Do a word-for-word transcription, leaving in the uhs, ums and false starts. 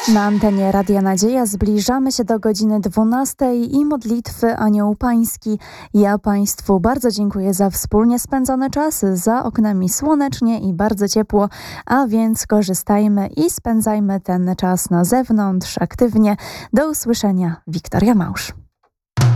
Na antenie Radia Nadzieja zbliżamy się do godziny dwunastej i modlitwy Anioł Pański. Ja Państwu bardzo dziękuję za wspólnie spędzony czas. Za oknami słonecznie i bardzo ciepło, a więc korzystajmy i spędzajmy ten czas na zewnątrz aktywnie. Do usłyszenia. Wiktoria Małsz.